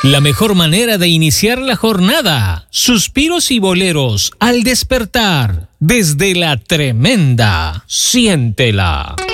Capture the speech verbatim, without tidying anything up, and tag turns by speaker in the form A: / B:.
A: La mejor manera de iniciar la jornada. Suspiros y boleros al despertar. Desde la tremenda. Siéntela.